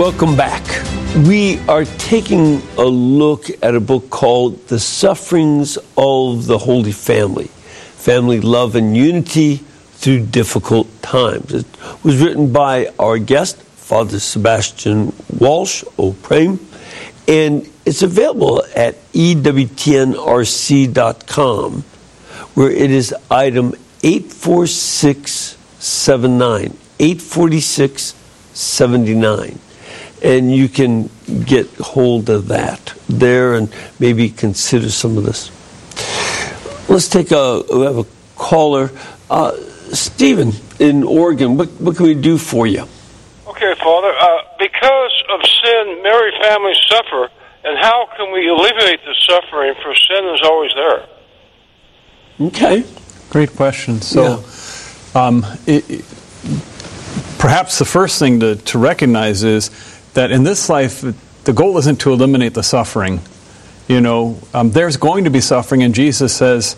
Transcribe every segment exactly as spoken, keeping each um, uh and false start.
Welcome back. We are taking a look at a book called The Sufferings of the Holy Family, Family Love and Unity Through Difficult Times. It was written by our guest, Father Sebastian Walsh, O Prem, and it's available at E W T N R C dot com, where it is item eight four six seven nine, eight four six seven nine. And you can get hold of that there and maybe consider some of this. Let's take a, we have a caller. Uh, Stephen in Oregon, what, what can we do for you? Okay, Father. Uh, because of sin, married families suffer, and how can we alleviate the suffering, for sin is always there? Okay. Great question. So, yeah. um, it, it, perhaps the first thing to, to recognize is that in this life, the goal isn't to eliminate the suffering. You know, um, there's going to be suffering, and Jesus says,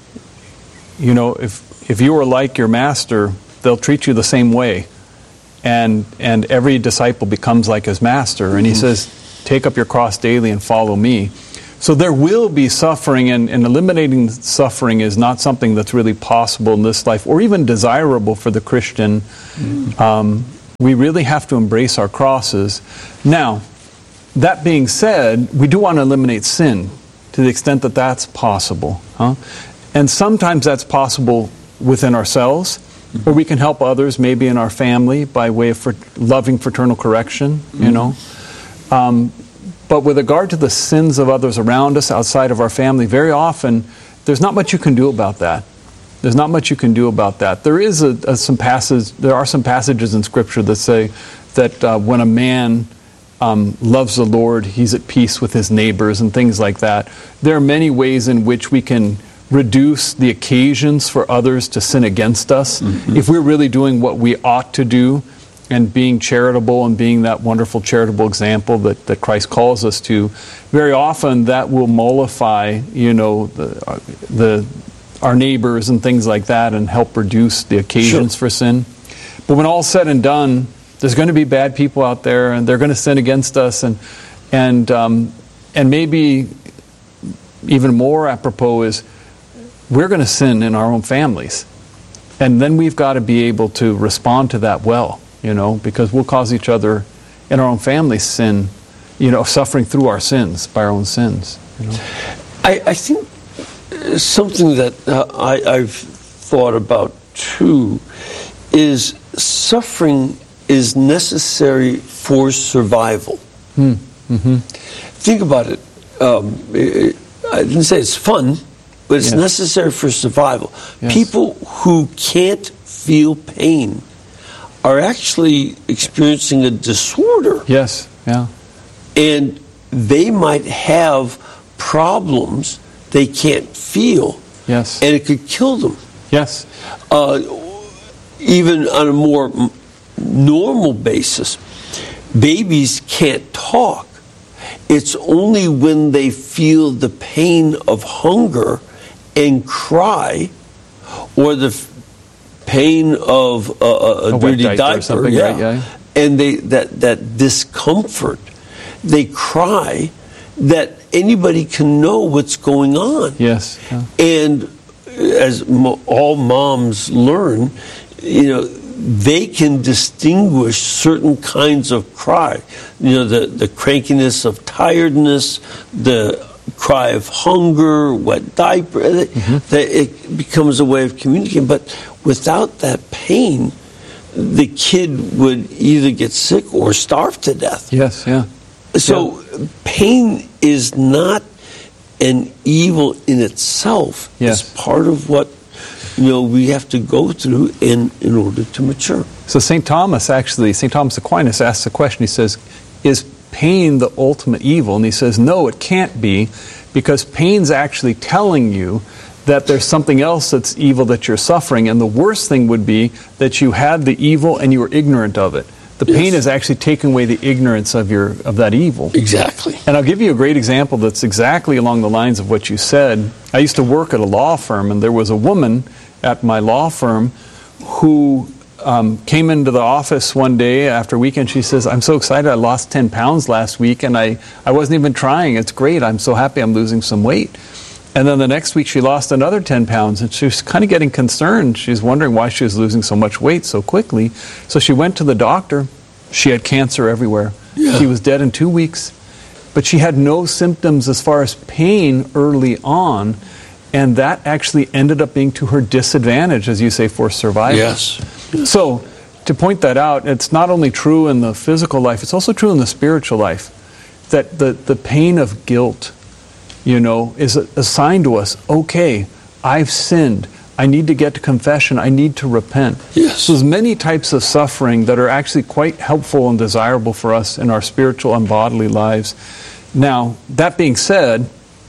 you know, if if you are like your master, they'll treat you the same way. And and every disciple becomes like his master. And he says, take up your cross daily and follow me. So there will be suffering, and, and eliminating suffering is not something that's really possible in this life, or even desirable for the Christian. Mm. Um, we really have to embrace our crosses. Now, that being said, we do want to eliminate sin to the extent that that's possible. Huh? And sometimes that's possible within ourselves, mm-hmm. or we can help others, maybe in our family, by way of fr- loving fraternal correction, mm-hmm. you know. Um, but with regard to the sins of others around us, outside of our family, very often, there's not much you can do about that. There's not much you can do about that. There is a, a, some passage. There are some passages in Scripture that say that uh, when a man um, loves the Lord, he's at peace with his neighbors and things like that. There are many ways in which we can reduce the occasions for others to sin against us. Mm-hmm. If we're really doing what we ought to do and being charitable and being that wonderful charitable example that, that Christ calls us to, very often that will mollify, you know, the uh, the our neighbors and things like that, and help reduce the occasions sure. for sin. But when all's said and done, there's going to be bad people out there, and they're going to sin against us, and and um, and maybe even more apropos is we're going to sin in our own families, and then we've got to be able to respond to that well, you know, because we'll cause each other in our own families sin, you know, suffering through our sins by our own sins. You know? I, I think. Something that uh, I, I've thought about too is suffering is necessary for survival. Mm. Mm-hmm. Think about it. Um, it. I didn't say it's fun, but it's yes. necessary for survival. Yes. People who can't feel pain are actually experiencing a disorder. Yes, yeah. And they might have problems they can't feel, yes, and it could kill them. Yes. Uh, even on a more m- normal basis, babies can't talk. It's only when they feel the pain of hunger and cry, or the f- pain of uh, a, a dirty diaper, yeah, right, yeah, and they that that discomfort, they cry, that anybody can know what's going on. Yes. Yeah. And as mo- all moms learn, you know, they can distinguish certain kinds of cry. You know, the, the crankiness of tiredness, the cry of hunger, wet diaper. Mm-hmm. That it becomes a way of communicating. But without that pain, the kid would either get sick or starve to death. Yes, yeah. So yeah. pain is not an evil in itself. Yes. It's part of what, you know, we have to go through in, in order to mature. So Saint Thomas actually, Saint Thomas Aquinas asks a question. He says, is pain the ultimate evil? And he says, no, it can't be, because pain's actually telling you that there's something else that's evil that you're suffering, and the worst thing would be that you had the evil and you were ignorant of it. The yes. pain is actually taking away the ignorance of your of that evil. Exactly. And I'll give you a great example that's exactly along the lines of what you said. I used to work at a law firm, and there was a woman at my law firm who um, came into the office one day after a weekend. She says, I'm so excited. I lost ten pounds last week, and I, I wasn't even trying. It's great. I'm so happy I'm losing some weight. And then the next week she lost another ten pounds, and she was kind of getting concerned. She was wondering why she was losing so much weight so quickly. So she went to the doctor. She had cancer everywhere. Yeah. She was dead in two weeks. But she had no symptoms as far as pain early on, and that actually ended up being to her disadvantage, as you say, for survival. Yes. yes. So, to point that out, it's not only true in the physical life, it's also true in the spiritual life, that the, the pain of guilt, you know, is assigned to us. Okay, I've sinned. I need to get to confession. I need to repent. Yes. So there's many types of suffering that are actually quite helpful and desirable for us in our spiritual and bodily lives. Now, that being said,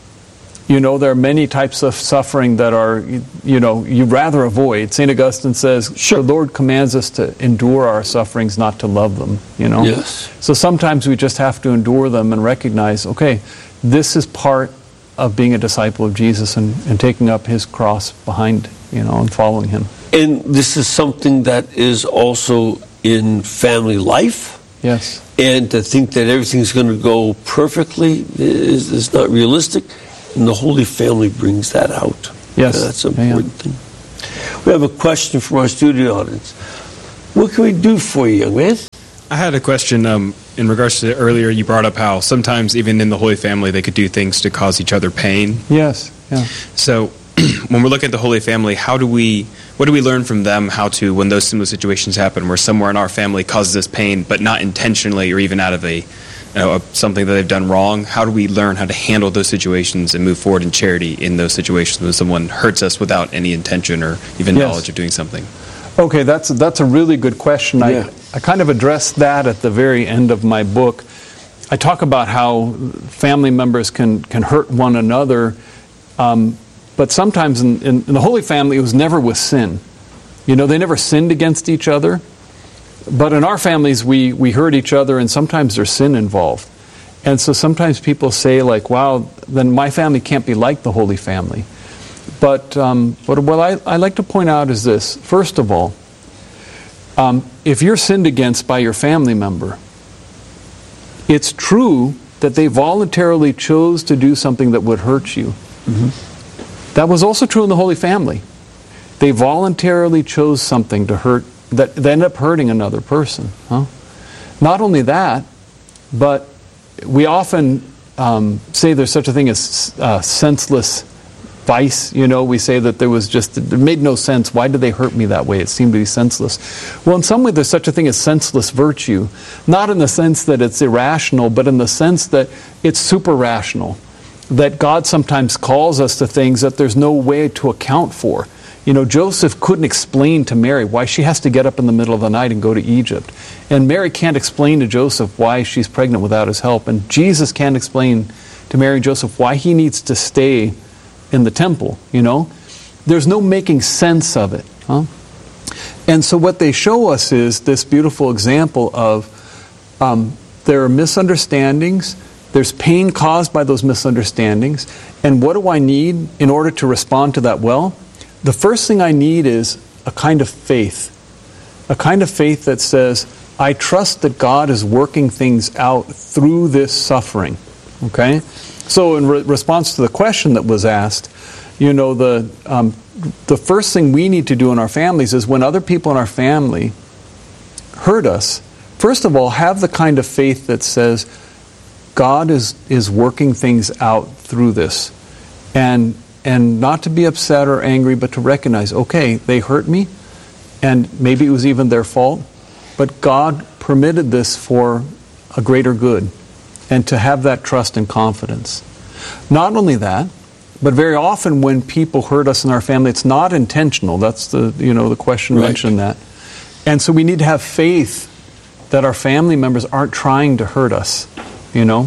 you know, there are many types of suffering that are, you know, you'd rather avoid. Saint Augustine says, sure. The Lord commands us to endure our sufferings, not to love them, you know. Yes. So sometimes we just have to endure them and recognize, okay, this is part of being a disciple of Jesus and, and taking up his cross behind, you know, and following him. And this is something that is also in family life. Yes. And to think that everything's going to go perfectly is, is not realistic. And the Holy Family brings that out. Yes. Yeah, that's an important yeah. thing. We have a question from our studio audience. What can we do for you, young man? I had a question um, in regards to earlier you brought up how sometimes even in the Holy Family they could do things to cause each other pain. Yes. Yeah. So when we're looking at the Holy Family, how do we, what do we learn from them how to, when those similar situations happen where somewhere in our family causes us pain, but not intentionally or even out of a, you know, a, something that they've done wrong, how do we learn how to handle those situations and move forward in charity in those situations when someone hurts us without any intention or even yes. knowledge of doing something? Okay, that's that's a really good question. Yeah. I, I kind of addressed that at the very end of my book. I talk about how family members can, can hurt one another, um, but sometimes in, in, in the Holy Family it was never with sin. You know, they never sinned against each other, but in our families we, we hurt each other and sometimes there's sin involved. And so sometimes people say like, wow, then my family can't be like the Holy Family. But, um, but what I, I like to point out is this. First of all, um, if you're sinned against by your family member, it's true that they voluntarily chose to do something that would hurt you. Mm-hmm. That was also true in the Holy Family. They voluntarily chose something to hurt, that they ended up hurting another person. Huh? Not only that, but we often um, say there's such a thing as uh, senseless vice. You know, we say that there was just, it made no sense. Why did they hurt me that way? It seemed to be senseless. Well, in some way there's such a thing as senseless virtue. Not in the sense that it's irrational, but in the sense that it's super rational. That God sometimes calls us to things that there's no way to account for. You know, Joseph couldn't explain to Mary why she has to get up in the middle of the night and go to Egypt. And Mary can't explain to Joseph why she's pregnant without his help. And Jesus can't explain to Mary and Joseph why he needs to stay in the temple, you know. There's no making sense of it. Huh? And so what they show us is this beautiful example of um, there are misunderstandings, there's pain caused by those misunderstandings, and what do I need in order to respond to that well? The first thing I need is a kind of faith. A kind of faith that says, I trust that God is working things out through this suffering. Okay? So in re- response to the question that was asked, you know, the um, the first thing we need to do in our families is when other people in our family hurt us, first of all, have the kind of faith that says, God is, is working things out through this. And and not to be upset or angry, but to recognize, okay, they hurt me, and maybe it was even their fault, but God permitted this for a greater good. And to have that trust and confidence. Not only that, but very often when people hurt us in our family, it's not intentional. That's the, you know, the question right. mentioned that. And so we need to have faith that our family members aren't trying to hurt us, you know.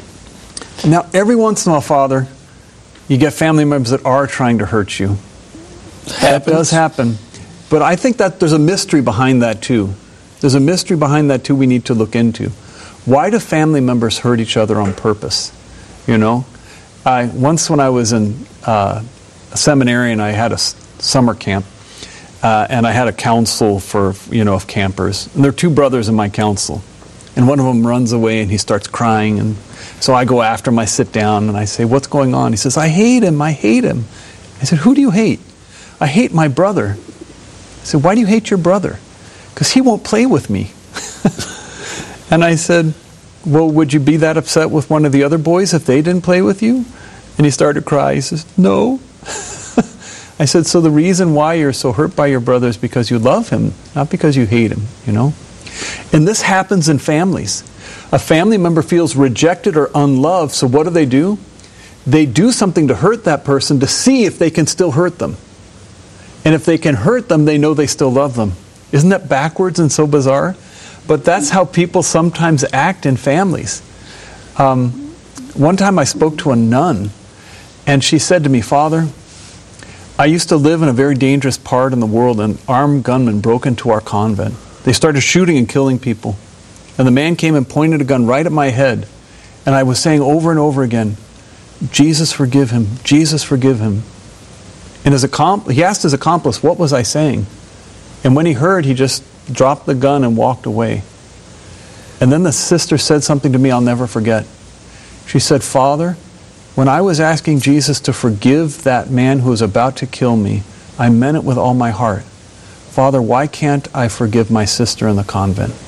Now, every once in a while, Father, you get family members that are trying to hurt you. That does happen. But I think that there's a mystery behind that too. There's a mystery behind that too we need to look into. Why do family members hurt each other on purpose? You know, I once when I was in uh, a seminary and I had a s- summer camp, uh, and I had a council for, you know, of campers. And there are two brothers in my council. And one of them runs away and he starts crying. And so I go after him, I sit down and I say, what's going on? He says, I hate him, I hate him. I said, who do you hate? I hate my brother. I said, why do you hate your brother? Because he won't play with me. And I said, well, would you be that upset with one of the other boys if they didn't play with you? And he started to cry. He says, no. I said, so the reason why you're so hurt by your brother is because you love him, not because you hate him, you know? And this happens in families. A family member feels rejected or unloved, so what do they do? They do something to hurt that person to see if they can still hurt them. And if they can hurt them, they know they still love them. Isn't that backwards and so bizarre? But that's how people sometimes act in families. Um, one time I spoke to a nun, and she said to me, Father, I used to live in a very dangerous part in the world, and armed gunmen broke into our convent. They started shooting and killing people. And the man came and pointed a gun right at my head. And I was saying over and over again, Jesus, forgive him. Jesus, forgive him. And his accom- he asked his accomplice, what was I saying? And when he heard, he just dropped the gun and walked away. And then the sister said something to me I'll never forget. She said, Father, when I was asking Jesus to forgive that man who was about to kill me, I meant it with all my heart. Father, why can't I forgive my sister in the convent?